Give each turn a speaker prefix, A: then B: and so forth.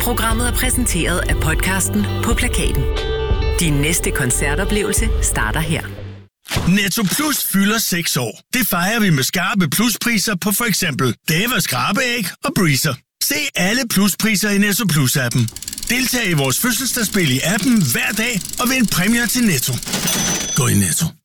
A: Programmet er præsenteret af podcasten På Plakaten. Din næste koncertoplevelse starter her.
B: Netto Plus fylder 6 år. Det fejrer vi med skarpe pluspriser på for eksempel Deva skrabeæg og Breezer. Se alle pluspriser i Netto Plus-appen. Deltag i vores fødselsdagsspil i appen hver dag og vind præmier til Netto. Gå i Netto.